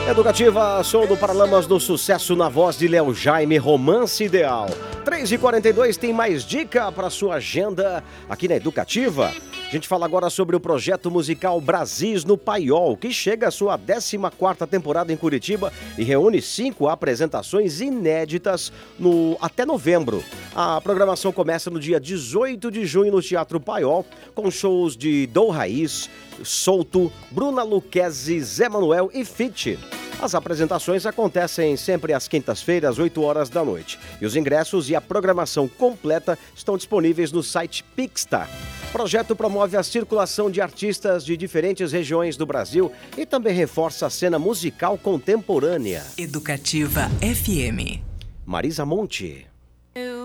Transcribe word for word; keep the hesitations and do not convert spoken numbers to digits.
Educativa, som do Paralamas do Sucesso na voz de Léo Jaime, Romance Ideal. três e quarenta e dois tem mais dica para sua agenda aqui na Educativa. A gente fala agora sobre o projeto musical Brasis no Paiol, que chega à sua décima quarta temporada em Curitiba e reúne cinco apresentações inéditas no, até novembro. A programação começa no dia dezoito de junho no Teatro Paiol, com shows de Dom Raiz, Souto, Bruna Luquezzi, Zé Manuel e Fit. As apresentações acontecem sempre às quintas-feiras, às oito horas da noite. E os ingressos e a programação completa estão disponíveis no site Pixtar. O projeto promove a circulação de artistas de diferentes regiões do Brasil e também reforça a cena musical contemporânea. Educativa F M. Marisa Monte. Eu